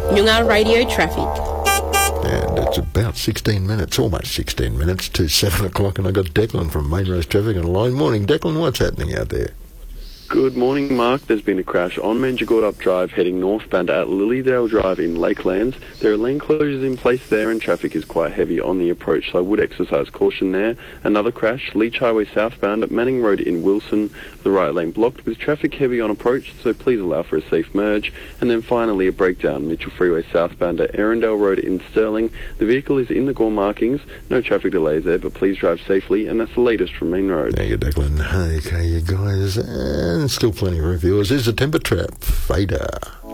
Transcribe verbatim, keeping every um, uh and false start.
Noongar Radio Traffic. And it's about sixteen minutes, almost sixteen minutes to seven o'clock, and I've got Declan from Main Road Traffic on the line. Morning, Declan. What's happening out there? Good morning, Mark. There's been a crash on Manjagordup Drive heading northbound at Lilydale Drive in Lakelands. There are lane closures in place there and traffic is quite heavy on the approach, so I would exercise caution there. Another crash, Leach Highway southbound at Manning Road in Wilson. The right lane blocked with traffic heavy on approach, so please allow for a safe merge. And then finally a breakdown, Mitchell Freeway southbound at Erindale Road in Stirling. The vehicle is in the Gore markings. No traffic delays there, but please drive safely, and that's the latest from Main Road. Thank you, Declan. Okay, you guys. And still plenty of reviewers. There's a temper trap. Fader.